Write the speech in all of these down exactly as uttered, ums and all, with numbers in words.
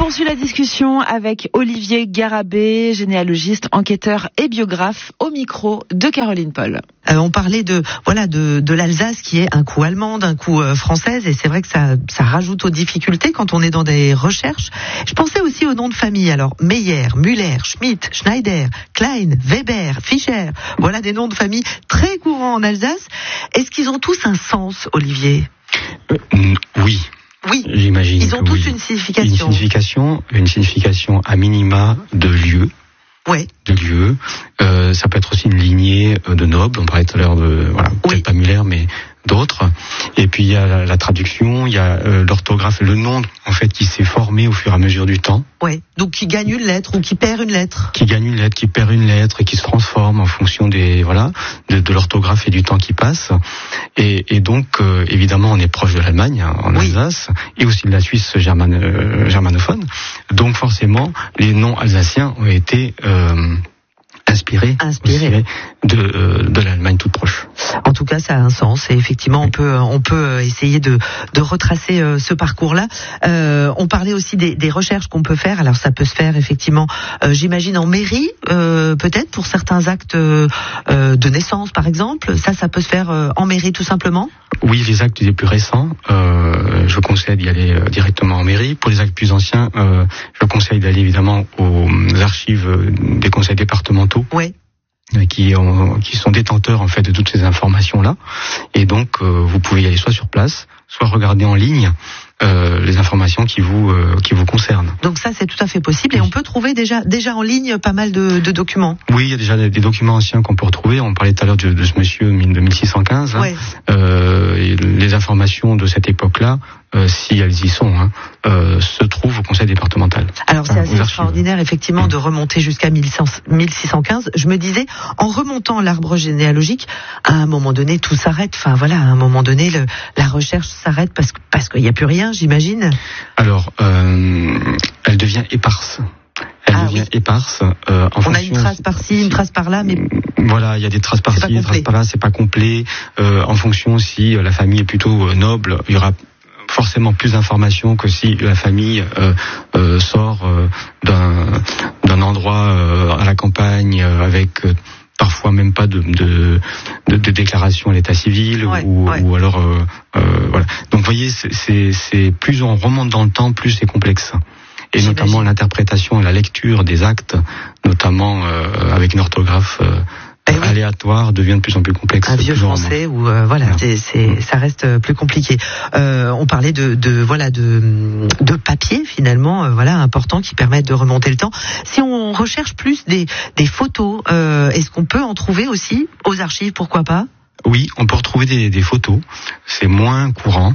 poursuit la discussion avec Olivier Garabé, généalogiste, enquêteur et biographe, au micro de Caroline Paul. Euh, on parlait de voilà de, de l'Alsace qui est un coup allemande, un coup euh, française, et c'est vrai que ça ça rajoute aux difficultés quand on est dans des recherches. Je pensais aussi aux noms de famille. Alors Meyer, Müller, Schmidt, Schneider, Klein, Weber, Fischer. Voilà des noms de famille très courants en Alsace. Est-ce qu'ils ont tous un sens, Olivier ? euh, Oui. Oui, j'imagine. Ils ont tous oui. une signification. Une signification, une signification à minima de lieu. Ouais. De lieu. Euh, ça peut être aussi une lignée de nobles. On parlait tout à l'heure de, voilà, oui. peut-être pas Müller, mais d'autres. Et puis il y a la, la traduction, il y a euh, l'orthographe, le nom en fait qui s'est formé au fur et à mesure du temps. Ouais. Donc qui gagne une lettre ou qui perd une lettre. Qui gagne une lettre, qui perd une lettre et qui se transforme en fonction des voilà de, de l'orthographe et du temps qui passe. Et, et donc euh, évidemment on est proche de l'Allemagne hein, en oui. Alsace et aussi de la Suisse germane, euh, germanophone. Donc forcément les noms alsaciens ont été euh, Inspiré, inspiré de, euh, de l'Allemagne toute proche. En tout cas, ça a un sens et effectivement, on peut on peut essayer de de retracer euh, ce parcours-là. Euh, on parlait aussi des, des recherches qu'on peut faire. Alors, ça peut se faire effectivement, euh, j'imagine en mairie, euh, peut-être pour certains actes euh, de naissance, par exemple. Ça, ça peut se faire euh, en mairie tout simplement. Oui, les actes les plus récents, euh, je conseille d'y aller euh, directement en mairie. Pour les actes plus anciens, euh, je conseille d'aller évidemment aux archives des conseils départementaux. Ouais. Qui, ont, qui sont détenteurs en fait de toutes ces informations là, et donc euh, vous pouvez y aller soit sur place, soit regarder en ligne euh, les informations qui vous euh, qui vous concernent. Donc ça c'est tout à fait possible et on peut trouver déjà déjà en ligne pas mal de, de documents. Oui, il y a déjà des, des documents anciens qu'on peut retrouver. On parlait tout à l'heure de, de ce monsieur de mille six cent quinze. Ouais. Hein. Euh, et les informations de cette époque-là, euh, si elles y sont, hein, euh, se trouvent au conseil départemental. Alors c'est assez extraordinaire effectivement mmh. de remonter jusqu'à mille six cent quinze. Je me disais, en remontant l'arbre généalogique, à un moment donné tout s'arrête. Enfin voilà, à un moment donné le, la recherche s'arrête parce que parce qu'il n'y a plus rien, j'imagine. Alors, euh, elle devient éparse. Elle ah, devient oui. éparse. Euh, en On a une trace par-ci, une trace par-là, mais voilà, il y a des traces par-ci, des traces par-là, c'est pas complet. Euh, en fonction si la famille est plutôt noble, il y aura forcément plus d'informations que si la famille euh, euh, sort euh, d'un d'un endroit euh, à la campagne euh, avec euh, parfois même pas de de, de, de déclaration à l'état civil ouais, ou, ouais. ou alors euh, euh, voilà. Donc vous voyez, c'est, c'est, c'est plus on remonte dans le temps, plus c'est complexe. Et J'imagine. Notamment l'interprétation et la lecture des actes, notamment euh, avec une orthographe euh, eh oui. aléatoire, devient de plus en plus complexe. Un vieux français où euh, voilà, voilà. C'est, c'est, ça reste plus compliqué. Euh, on parlait de, de voilà de de papier finalement, euh, voilà important qui permettent de remonter le temps. Si on recherche plus des des photos, euh, est-ce qu'on peut en trouver aussi aux archives, pourquoi pas ? Oui, on peut retrouver des, des photos. C'est moins courant.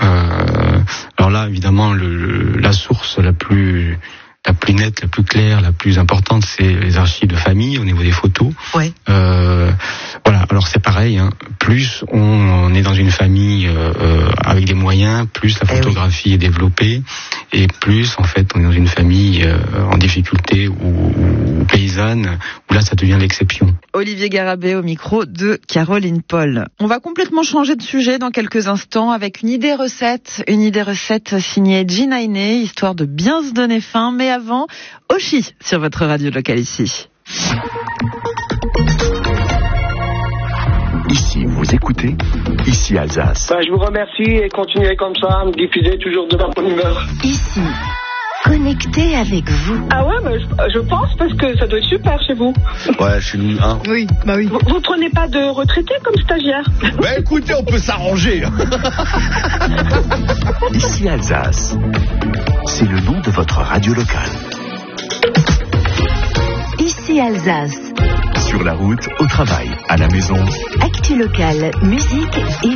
Euh, alors là, évidemment, le, le, la source la plus la plus nette, la plus claire, la plus importante, c'est les archives de famille au niveau des photos. Ouais. Euh, voilà. Alors c'est pareil. Hein. Plus on, on est dans une famille euh, avec des moyens, plus la photographie eh oui. est développée, et plus en fait on est dans une famille euh, en difficulté ou, ou paysanne, où là ça devient l'exception. Olivier Garabé au micro de Caroline Paul. On va complètement changer de sujet dans quelques instants avec une idée recette, une idée recette signée Gina Iné, histoire de bien se donner faim. Mais avant, Oshi sur votre radio locale ici. Ici, vous écoutez, ici Alsace. Ben, je vous remercie et continuez comme ça à me diffuser toujours de la bonne humeur. Ici. Connecté avec vous. Ah ouais, bah, je, je pense parce que ça doit être super chez vous. Ouais, chez nous, hein. Oui, bah oui. Vous, vous prenez pas de retraités comme stagiaire? Bah écoutez, on peut s'arranger. Ici Alsace, c'est le nom de votre radio locale. Ici Alsace. Sur la route, au travail, à la maison. Actu locale, musique et